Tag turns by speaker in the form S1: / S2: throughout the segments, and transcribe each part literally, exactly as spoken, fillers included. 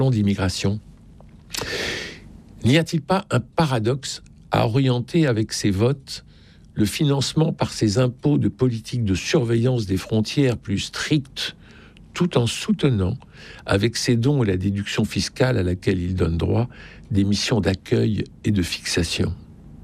S1: d'immigration, n'y a-t-il pas un paradoxe à orienter avec ses votes le financement par ses impôts de politiques de surveillance des frontières plus strictes, tout en soutenant, avec ses dons et la déduction fiscale à laquelle il donne droit, des missions d'accueil et de fixation?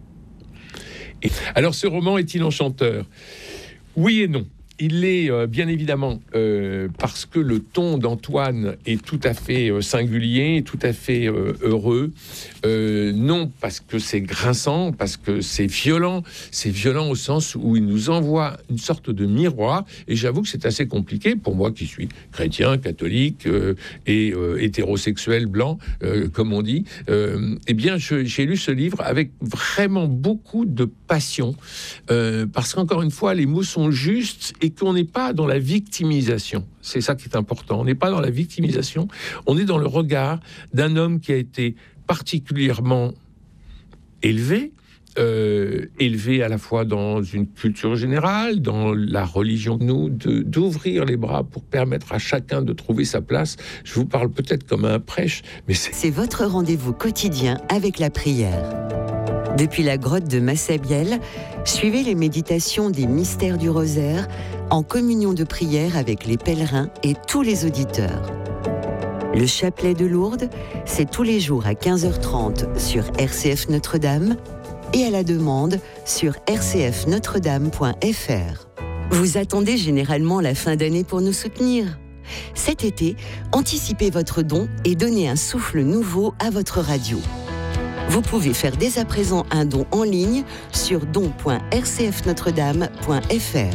S1: Et alors, ce roman est-il enchanteur? Oui et non. Il l'est euh, bien évidemment euh, parce que le ton d'Antoine est tout à fait euh, singulier, tout à fait euh, heureux. Euh, non parce que c'est grinçant, parce que c'est violent. C'est violent au sens où il nous envoie une sorte de miroir. Et j'avoue que c'est assez compliqué pour moi qui suis chrétien, catholique euh, et euh, hétérosexuel blanc, euh, comme on dit. Euh, eh bien, je, j'ai lu ce livre avec vraiment beaucoup de passion euh, parce qu'encore une fois, les mots sont justes. Et qu'on n'est pas dans la victimisation. C'est ça qui est important. On n'est pas dans la victimisation. On est dans le regard d'un homme qui a été particulièrement élevé, euh, élevé à la fois dans une culture générale, dans la religion, nous, de, d'ouvrir les bras pour permettre à chacun de trouver sa place. Je vous parle peut-être comme un prêche, mais c'est...
S2: C'est votre rendez-vous quotidien avec la prière. Depuis la grotte de Massabielle, suivez les méditations des mystères du rosaire en communion de prière avec les pèlerins et tous les auditeurs. Le chapelet de Lourdes, c'est tous les jours à quinze heures trente sur R C F Notre-Dame et à la demande sur r c f notre dame point f r. Vous attendez généralement la fin d'année pour nous soutenir. Cet été, anticipez votre don et donnez un souffle nouveau à votre radio. Vous pouvez faire dès à présent un don en ligne sur don point r c f notre dame point f r.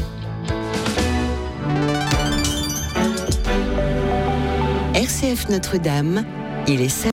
S2: R C F Notre-Dame, il est sept